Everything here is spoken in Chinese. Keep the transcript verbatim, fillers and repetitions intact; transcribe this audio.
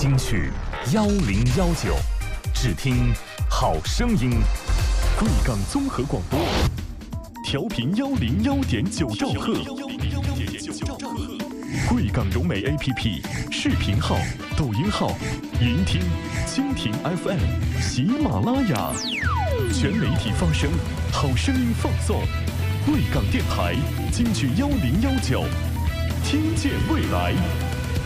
金曲幺零幺九，只听好声音。贵港综合广播，调频幺零幺点九兆赫。贵港融媒 A P P 视频号、抖音号、云听、蜻蜓 F M、喜马拉雅，全媒体发声，好声音放送。贵港电台金曲幺零幺九，听见未来。